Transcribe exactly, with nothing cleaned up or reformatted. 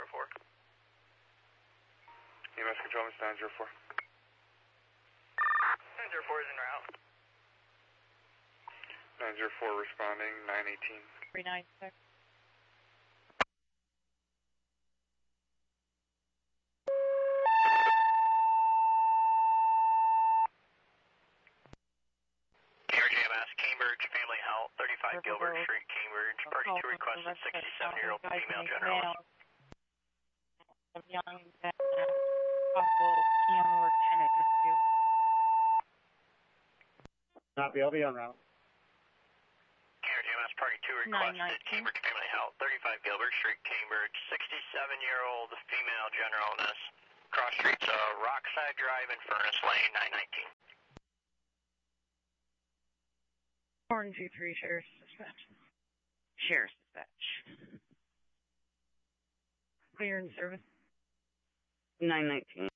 zero four. E M S control, Miss nine zero four. nine zero four is en route. nine zero four responding, nine eighteen. three nine six. K R J M S, Cambridge, Family Health, thirty-five Gilbert Street, Cambridge. Party two requested sixty-seven-year-old female general. Young, possible P M or tenant dispute. Copy, I'll be on route. K R J M S, Party two requested Cambridge, Family Health, thirty-five Gilbert Street, Cambridge. sixty-seven-year-old female general illness. Cross streets, uh, Rockside Drive and Furnace Lane, nine nineteen. Horn two three, Sheriff's Dispatch. Sheriff's Dispatch. Clear in service. nine nineteen.